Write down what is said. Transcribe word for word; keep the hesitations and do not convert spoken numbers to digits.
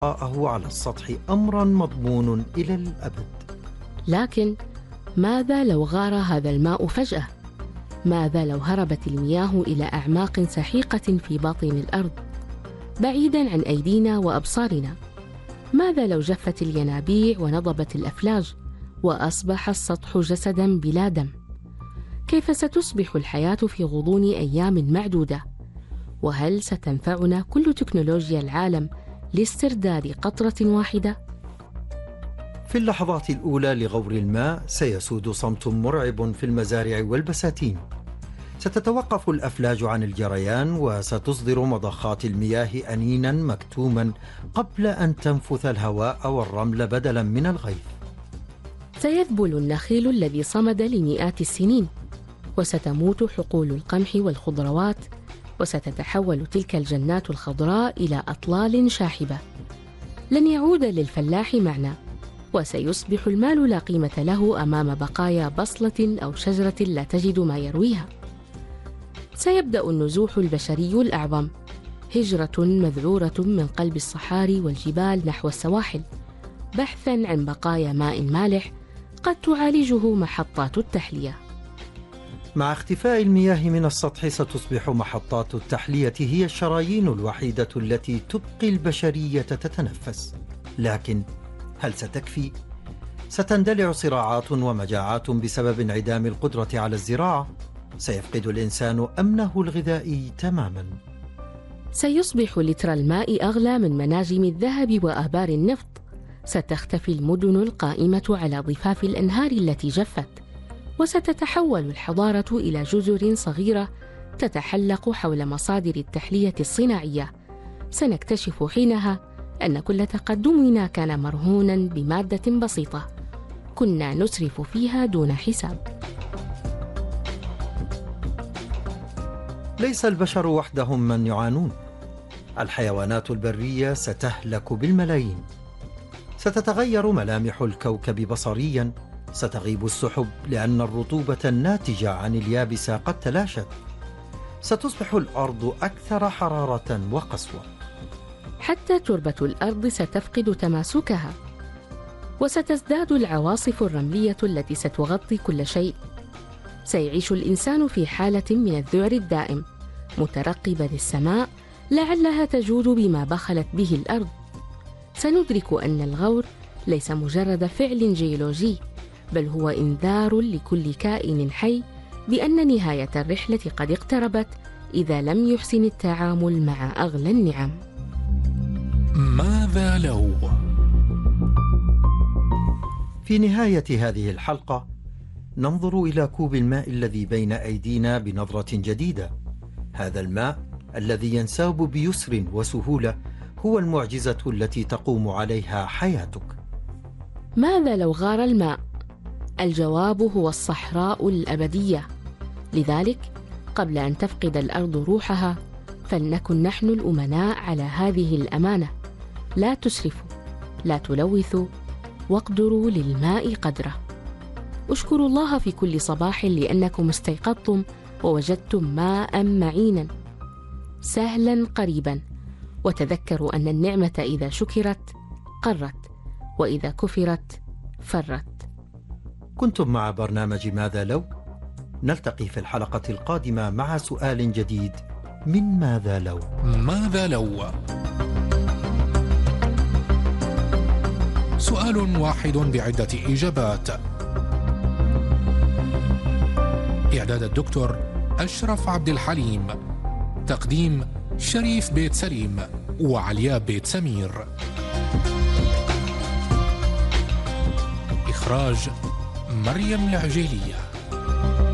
بقاءه على السطح أمرا مضمون إلى الأبد. لكن ماذا لو غار هذا الماء فجأة؟ ماذا لو هربت المياه إلى أعماق سحيقة في باطن الأرض بعيداً عن أيدينا وأبصارنا؟ ماذا لو جفت الينابيع ونضبت الأفلاج وأصبح السطح جسداً بلا دم؟ كيف ستصبح الحياة في غضون أيام معدودة؟ وهل ستنفعنا كل تكنولوجيا العالم لاسترداد قطرة واحدة؟ في اللحظات الأولى لغور الماء سيسود صمت مرعب في المزارع والبساتين. ستتوقف الأفلاج عن الجريان وستصدر مضخات المياه أنينا مكتوما قبل أن تنفث الهواء والرمل بدلا من الغيث. سيذبل النخيل الذي صمد لمئات السنين، وستموت حقول القمح والخضروات، وستتحول تلك الجنات الخضراء إلى أطلال شاحبة. لن يعود للفلاح معنى، وسيصبح المال لا قيمة له أمام بقايا بصلة أو شجرة لا تجد ما يرويها. سيبدأ النزوح البشري الأعظم، هجرة مذعورة من قلب الصحاري والجبال نحو السواحل، بحثاً عن بقايا ماء مالح قد تعالجه محطات التحلية. مع اختفاء المياه من السطح ستصبح محطات التحلية هي الشرايين الوحيدة التي تبقي البشرية تتنفس. لكن هل ستكفي؟ ستندلع صراعات ومجاعات بسبب انعدام القدرة على الزراعة. سيفقد الإنسان أمنه الغذائي تماما. سيصبح لتر الماء أغلى من مناجم الذهب وآبار النفط. ستختفي المدن القائمة على ضفاف الأنهار التي جفت، وستتحول الحضارة إلى جزر صغيرة تتحلق حول مصادر التحلية الصناعية. سنكتشف حينها أن كل تقدمنا كان مرهونا بمادة بسيطة كنا نسرف فيها دون حساب. ليس البشر وحدهم من يعانون. الحيوانات البرية ستهلك بالملايين. ستتغير ملامح الكوكب بصريا. ستغيب السحب لأن الرطوبة الناتجة عن اليابسة قد تلاشت. ستصبح الأرض أكثر حرارة وقسوة. حتى تربة الأرض ستفقد تماسكها، وستزداد العواصف الرملية التي ستغطي كل شيء. سيعيش الإنسان في حالة من الذعر الدائم، مترقبا السماء لعلها تجود بما بخلت به الأرض. سندرك أن الغور ليس مجرد فعل جيولوجي، بل هو إنذار لكل كائن حي بأن نهاية الرحلة قد اقتربت إذا لم يحسن التعامل مع أغلى النعم. ماذا لو؟ في نهاية هذه الحلقة ننظر إلى كوب الماء الذي بين أيدينا بنظرة جديدة. هذا الماء الذي ينساب بيسر وسهولة هو المعجزة التي تقوم عليها حياتك. ماذا لو غار الماء؟ الجواب هو الصحراء الأبدية. لذلك قبل أن تفقد الأرض روحها فلنكن نحن الأمناء على هذه الأمانة. لا تسرفوا، لا تلوثوا، واقدروا للماء قدره. اشكروا الله في كل صباح لأنكم استيقظتم ووجدتم ماء معينا سهلا قريبا. وتذكروا أن النعمة إذا شكرت قرت، وإذا كفرت فرت. كنتم مع برنامج ماذا لو؟ نلتقي في الحلقة القادمة مع سؤال جديد من ماذا لو؟ ماذا لو؟ سؤال واحد بعدة إجابات. إعداد الدكتور أشرف عبد الحليم. تقديم شريف بيت سليم وعلياء بيت سمير. إخراج مريم العجيلية.